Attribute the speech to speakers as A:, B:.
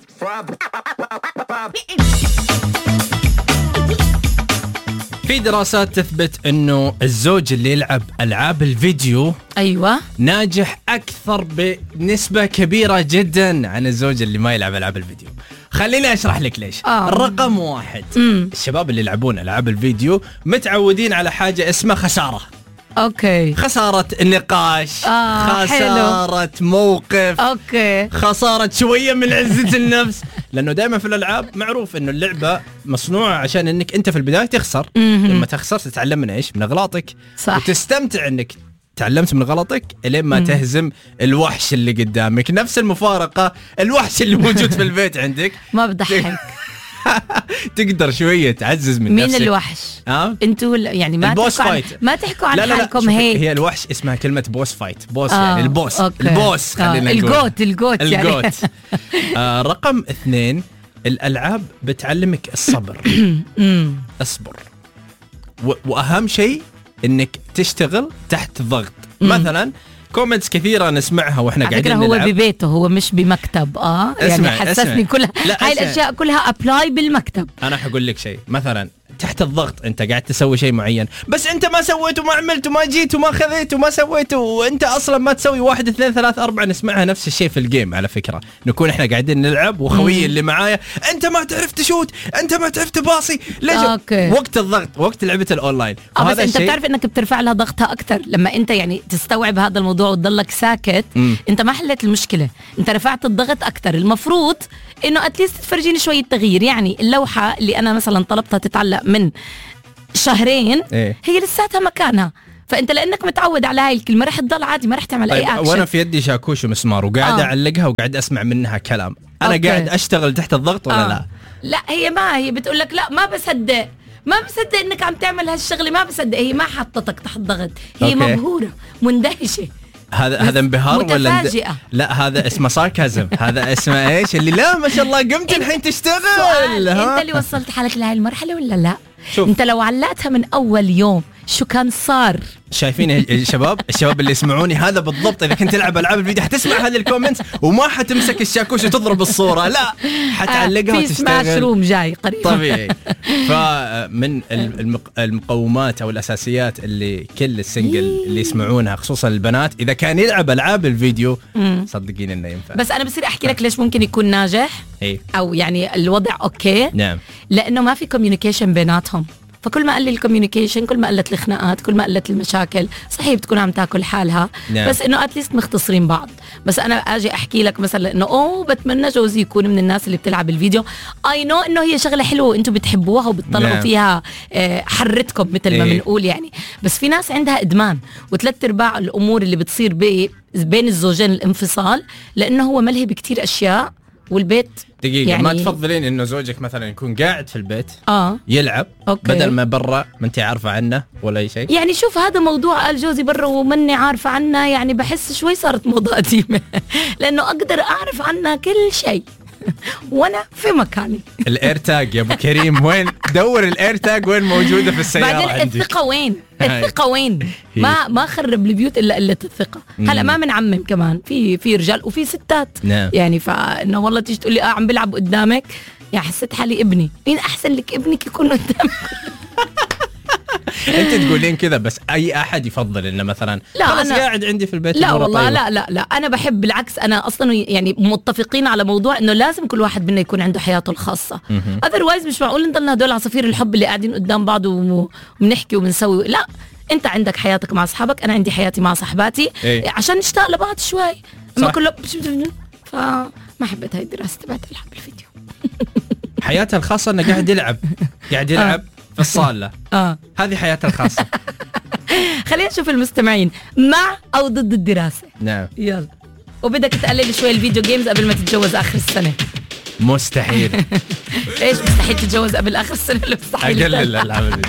A: في دراسات تثبت انه الزوج اللي يلعب العاب الفيديو
B: ايوه
A: ناجح اكثر بنسبة كبيرة جدا عن الزوج اللي ما يلعب العاب الفيديو. خليني اشرح لك ليش. الرقم 1، الشباب اللي يلعبون العاب الفيديو متعودين على حاجة اسمها خسارة.
B: اوكي،
A: خسارة النقاش، خسارة موقف،
B: اوكي،
A: خسارة شوية من عزة النفس. لأنه دائما في الألعاب معروف إنه اللعبة مصنوعة عشان إنك أنت في البداية تخسر. لما تخسر تتعلم من إيش؟ من أغلاطك.
B: صح.
A: وتستمتع إنك تعلمت من غلطك إلين ما تهزم الوحش اللي قدامك. نفس المفارقة، الوحش اللي موجود في البيت عندك
B: ما بضحك.
A: تقدر شوية تعزز من نفسك.
B: مين الوحش؟ انتوا يعني ما تحكوا عن حالكم هيك.
A: هي الوحش اسمها كلمة بوس فايت. بوس يعني البوس. أوكي. البوس خلينا نقول
B: الجوت يعني.
A: رقم 2، الألعاب بتعلمك الصبر. اصبر. وأهم شيء إنك تشتغل تحت ضغط. مثلا كومنتس كثيرة نسمعها واحنا قاعدين نلعب.
B: هو ببيته، هو مش بمكتب. يعني حسسني كلها هاي الاشياء كلها ابلاي بالمكتب.
A: انا حقول لك شيء، مثلا تحت الضغط انت قاعد تسوي شيء معين، بس انت ما سويت وما عملت وما جيت وما خذيت وما سويت، وانت اصلا ما تسوي 1 2 3 4. نسمعها نفس الشيء في الجيم على فكرة. نكون احنا قاعدين نلعب وخويي اللي معايا انت ما تعرف تشوت، انت ما تعرف تباصي. ليش؟ وقت الضغط، وقت لعبة الاونلاين.
B: بس انت بتعرف انك بترفع لها ضغطها اكثر لما انت يعني تستوعب هذا الموضوع وتضلك ساكت. انت ما حلت المشكلة، انت رفعت الضغط اكثر. المفروض انه اتليست تفرجيني شوية تغيير. يعني اللوحة اللي انا مثلا طلبتها تتعلق من 2 شهر هي لساتها مكانها، فانت لانك متعود على هاي الكلمه رح تضل عادي، ما رح تعمل اي اكشن.
A: وانا في يدي شاكوش ومسمار وقاعد اعلقها وقاعد اسمع منها كلام. انا قاعد اشتغل تحت الضغط ولا
B: لا هي بتقول لك لا ما بصدق انك عم تعمل هالشغله، ما بصدق. هي ما حطتك تحت ضغط، هي مبهوره مندهشه.
A: هذا انبهار ولا
B: لا
A: هذا اسمه ساركازم. هذا اسمه ايش اللي لا ما شاء الله قمت الحين تشتغل.
B: انت اللي وصلت حالك لهي المرحله ولا لا؟ شوف. انت لو علقتها من اول يوم شو كان صار؟ شايفين
A: الشباب اللي يسمعوني هذا بالضبط. اذا كنت تلعب العاب الفيديو حتسمع هذه الكومنتس وما حتمسك الشاكوش وتضرب الصورة، لا حتعلقها
B: وتشتغل. في سماش روم جاي قريب
A: طبيعي. فمن المقومات او الاساسيات اللي كل السنجل اللي يسمعونها خصوصا البنات، اذا كان يلعب العاب الفيديو صدقين انه ينفع.
B: بس انا بصير احكي لك ليش ممكن يكون ناجح او يعني الوضع اوكي.
A: نعم.
B: لانه ما في كوميونيكيشن بيناتهم. فكل ما قل الكوميونيكيشن كل ما قلت الخناقات، كل ما قلت المشاكل. صحيح بتكون عم تاكل حالها بس انه اتليست مختصرين بعض. بس انا اجي احكي لك مثلا انه بتمنى جوزي يكون من الناس اللي بتلعب الفيديو. اي نو انه هي شغله حلوه وانتم بتحبوها وبتطلعوا فيها حرتكم مثل ما بنقول يعني. بس في ناس عندها ادمان، و3/4 الامور اللي بتصير بين الزوجين الانفصال لانه هو ملهي بكتير اشياء والبيت.
A: دقيقة يعني ما تفضلين انه زوجك مثلا يكون قاعد في البيت يلعب بدل ما برا ما انت عارفة عنه ولا اي شيء؟
B: يعني شوف هذا موضوع قال جوزي برا ومني عارفة عنه، يعني بحس شوي صارت موضة قديمة لانه اقدر اعرف عنها كل شيء وانا في مكاني.
A: الاير تاج يا ابو كريم وين؟ دور الاير تاج وين موجودة في السيارة
B: بعدين
A: عندك.
B: الثقة وين؟ الثقة وين؟ ما خرب البيوت الا قلة الثقة. هلا ما بنعمم كمان، في رجال وفي ستات. يعني فانه والله تيجي تقول لي عم بلعب قدامك، يا حسيت حالي ابني. مين احسن لك ابنك يكون قدامك؟
A: انت تقولين كذا بس اي احد يفضل انه مثلا خلاص قاعد عندي في البيت؟
B: لا والله لا انا بحب بالعكس. انا اصلا يعني متفقين على موضوع انه لازم كل واحد منا يكون عنده حياته الخاصه. اذروايز مش معقول نضلنا هدول عصافير الحب اللي قاعدين قدام بعض وبنحكي وبنسوي. لا، انت عندك حياتك مع اصحابك، انا عندي حياتي مع صاحباتي عشان نشتاق لبعض شوي. اما كله فما حبيت هاي الدراسه تبعت العاب الفيديو.
A: حياته الخاصه انه قاعد يلعب في الصالة. هذه حياتها الخاصة.
B: خلينا نشوف المستمعين مع أو ضد الدراسة.
A: نعم.
B: يلا. وبدك تقلل شوي الفيديو جيمز قبل ما تتجوز آخر السنة.
A: مستحيل.
B: ليش مستحيل تتجوز قبل آخر السنة؟ ولا مستحيل
A: أقلل الألعاب.